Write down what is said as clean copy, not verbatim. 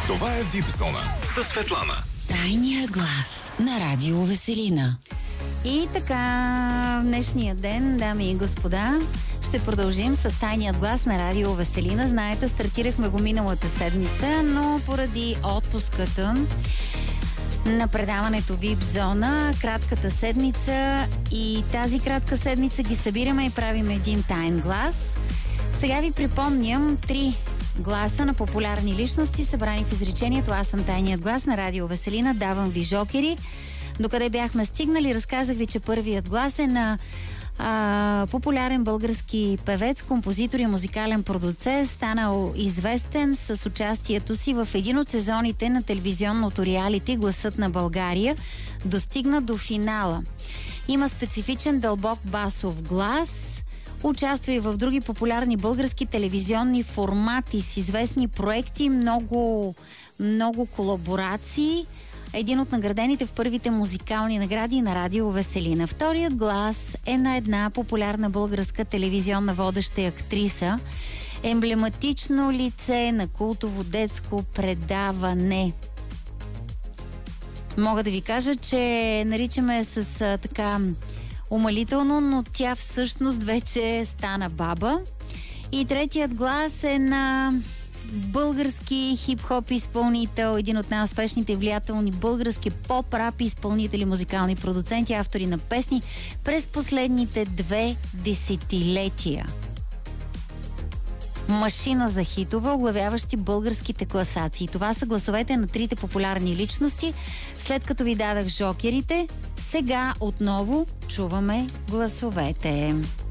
Това е VIP Зона със Светлана. Тайния глас на Радио Веселина. И така, в днешния ден, дами и господа, ще продължим с Тайният глас на Радио Веселина. Знаете, стартирахме го миналата седмица, но поради отпуската на предаването VIP Зона, кратката седмица и тази кратка седмица ги събираме и правим един таен глас. Сега ви припомням 3 гласа на популярни личности, събрани в изречението "Аз съм тайният глас" на Радио Веселина. Давам ви жокери. Докъде бяхме стигнали, разказах ви, че първият глас е на популярен български певец, композитор и музикален продуцент, станал известен с участието си в един от сезоните на телевизионното реалити "Гласът на България". Достигна до финала. Има специфичен дълбок басов глас. Участва и в други популярни български телевизионни формати с известни проекти, много колаборации. Един от наградените в първите музикални награди на Радио Веселина. Вторият глас е на една популярна българска телевизионна водеща и актриса. Емблематично лице на култово детско предаване. Мога да ви кажа, че наричаме с така умалително, но тя всъщност вече стана баба. И третият глас е на български хип-хоп изпълнител, един от най-успешните и влиятелни български поп-рап изпълнители, музикални продуценти, автори на песни през последните 2 десетилетия. Машина за хитове, оглавяващи българските класации. Това са гласовете на 3 популярни личности. След като ви дадах жокерите, сега отново чуваме гласовете.